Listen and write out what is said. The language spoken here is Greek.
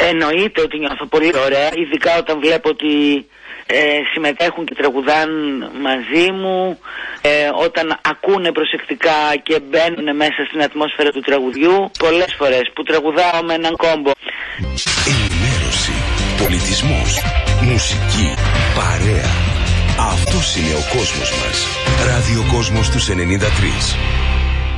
Εννοείται ότι νιώθω πολύ ωραία, ειδικά όταν βλέπω ότι συμμετέχουν και τραγουδάν μαζί μου, όταν ακούνε προσεκτικά και μπαίνουν μέσα στην ατμόσφαιρα του τραγουδιού. Πολλές φορές που τραγουδάω με έναν κόμπο. Ενημέρωση, πολιτισμός, μουσική, παρέα. Αυτός είναι ο κόσμος μας. Ραδιοκόσμος τους 93.